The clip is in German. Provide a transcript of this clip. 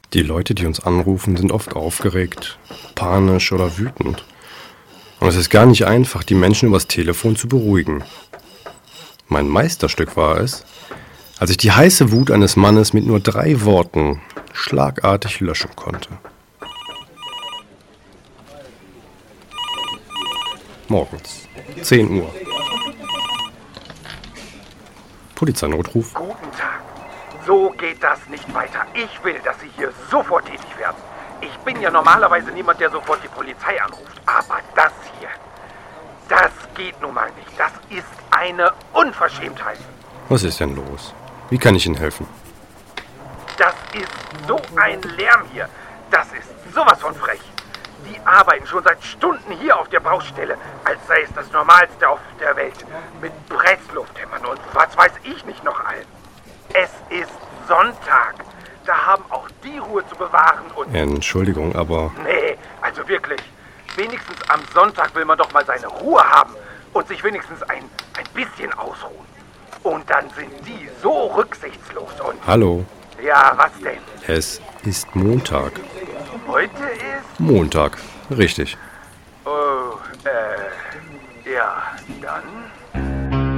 Die Leute, die uns anrufen, sind oft aufgeregt, panisch oder wütend. Und es ist gar nicht einfach, die Menschen übers Telefon zu beruhigen. Mein Meisterstück war es, als ich die heiße Wut eines Mannes mit nur 3 Worten schlagartig löschen konnte. Morgens, 10 Uhr. Polizeinotruf. Guten Tag. So geht das nicht weiter. Ich will, dass Sie hier sofort tätig werden. Ich bin ja normalerweise niemand, der sofort die Polizei anruft. Aber das hier, das geht nun mal nicht. Das ist eine Unverschämtheit. Was ist denn los? Wie kann ich Ihnen helfen? Das ist so ein Lärm hier. Das ist sowas von frech. Die arbeiten schon seit Stunden hier auf der Baustelle, als sei es das Normalste auf der Welt. Mit Presslufthämmern und was weiß ich nicht noch allem. Es ist Sonntag. Da haben auch die Ruhe zu bewahren und... Entschuldigung, aber... Nee, also wirklich. Wenigstens am Sonntag will man doch mal seine Ruhe haben und sich wenigstens ein bisschen ausruhen. Und dann sind die so rücksichtslos und... Hallo? Ja, was denn? Es ist Montag. Heute ist... Montag, richtig. Oh, ja, dann...